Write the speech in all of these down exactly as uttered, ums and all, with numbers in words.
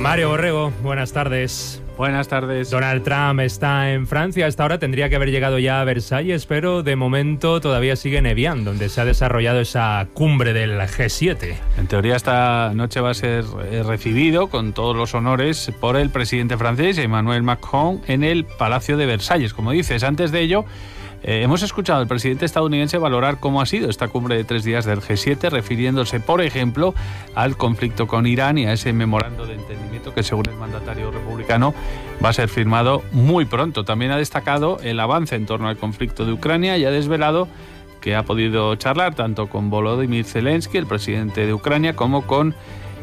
Mario Borrego, buenas tardes. Buenas tardes. Donald Trump está en Francia. A esta hora tendría que haber llegado ya a Versalles, pero de momento todavía sigue en Evian, donde se ha desarrollado esa cumbre del G siete. En teoría esta noche va a ser recibido con todos los honores por el presidente francés, Emmanuel Macron, en el Palacio de Versalles. Como dices, antes de ello, eh, hemos escuchado al presidente estadounidense valorar cómo ha sido esta cumbre de tres días del G siete, refiriéndose, por ejemplo, al conflicto con Irán y a ese memorando de entendimiento que, según el mandatario republicano, va a ser firmado muy pronto. También ha destacado el avance en torno al conflicto de Ucrania y ha desvelado que ha podido charlar tanto con Volodymyr Zelensky, el presidente de Ucrania, como con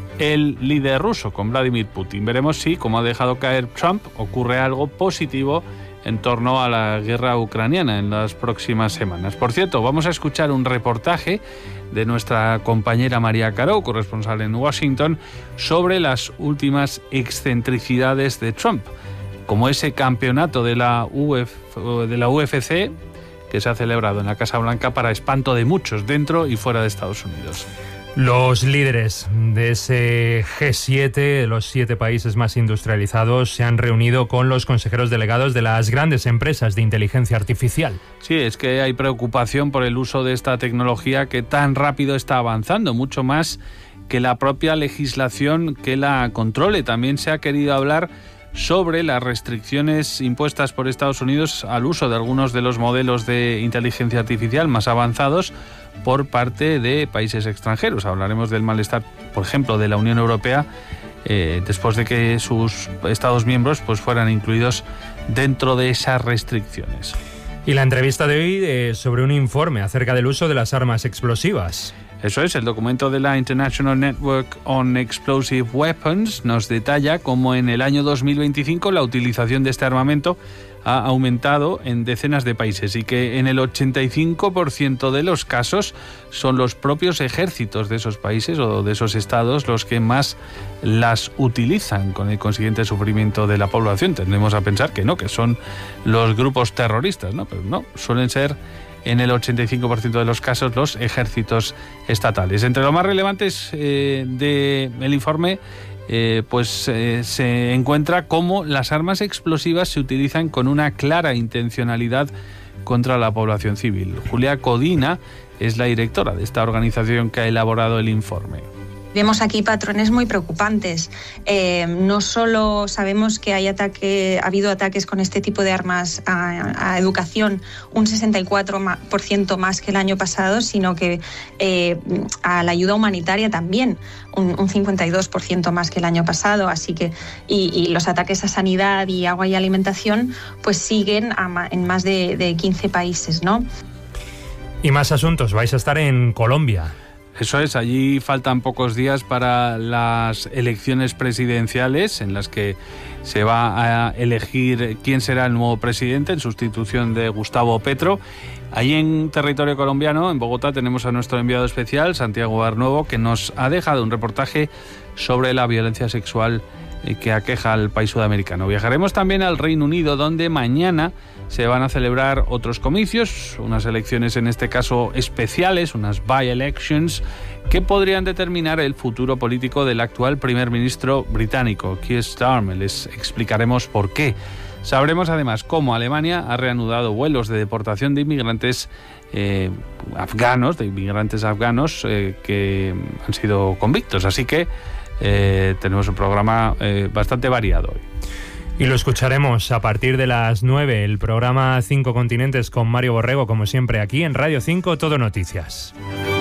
el líder ruso, con Vladimir Putin. Veremos si, como ha dejado caer Trump, ocurre algo positivo en torno a la guerra ucraniana en las próximas semanas. Por cierto, vamos a escuchar un reportaje de nuestra compañera María Caro, corresponsal en Washington, sobre las últimas excentricidades de Trump, como ese campeonato de la, Uf, de la U F C que se ha celebrado en la Casa Blanca para espanto de muchos dentro y fuera de Estados Unidos. Los líderes de ese G siete, los siete países más industrializados, se han reunido con los consejeros delegados de las grandes empresas de inteligencia artificial. Sí, es que hay preocupación por el uso de esta tecnología que tan rápido está avanzando, mucho más que la propia legislación que la controle. También se ha querido hablar sobre las restricciones impuestas por Estados Unidos al uso de algunos de los modelos de inteligencia artificial más avanzados por parte de países extranjeros. Hablaremos del malestar, por ejemplo, de la Unión Europea eh, después de que sus Estados miembros pues, fueran incluidos dentro de esas restricciones. Y la entrevista de hoy eh, sobre un informe acerca del uso de las armas explosivas. Eso es, el documento de la International Network on Explosive Weapons nos detalla cómo en el año dos mil veinticinco la utilización de este armamento ha aumentado en decenas de países y que en el ochenta y cinco por ciento de los casos son los propios ejércitos de esos países o de esos estados los que más las utilizan, con el consiguiente sufrimiento de la población. Tendemos a pensar que no, que son los grupos terroristas, ¿no? Pero no, suelen ser en el ochenta y cinco por ciento de los casos los ejércitos estatales. Entre lo más relevantes eh, del informe eh, pues eh, se encuentra cómo las armas explosivas se utilizan con una clara intencionalidad contra la población civil. Julia Codina es la directora de esta organización que ha elaborado el informe. Vemos aquí patrones muy preocupantes. Eh, no solo sabemos que hay ataque, ha habido ataques con este tipo de armas a, a educación un sesenta y cuatro por ciento más que el año pasado, sino que eh, a la ayuda humanitaria también un, un cincuenta y dos por ciento más que el año pasado. Así que y, y los ataques a sanidad y agua y alimentación pues siguen a, en más de, de quince países, ¿no? Y más asuntos. Vais a estar en Colombia. Eso es, allí faltan pocos días para las elecciones presidenciales en las que se va a elegir quién será el nuevo presidente en sustitución de Gustavo Petro. Allí en territorio colombiano, en Bogotá, tenemos a nuestro enviado especial, Santiago Barnuevo, que nos ha dejado un reportaje sobre la violencia sexual que aqueja al país sudamericano. Viajaremos también al Reino Unido, donde mañana se van a celebrar otros comicios, unas elecciones en este caso especiales, unas by-elections, que podrían determinar el futuro político del actual primer ministro británico, Keir Starmer. Les explicaremos por qué. Sabremos además cómo Alemania ha reanudado vuelos de deportación de inmigrantes eh, afganos, de inmigrantes afganos eh, que han sido convictos. Así que eh, tenemos un programa eh, bastante variado hoy. Y lo escucharemos a partir de las nueve, el programa Cinco Continentes con Mario Borrego, como siempre, aquí en Radio cinco, Todo Noticias.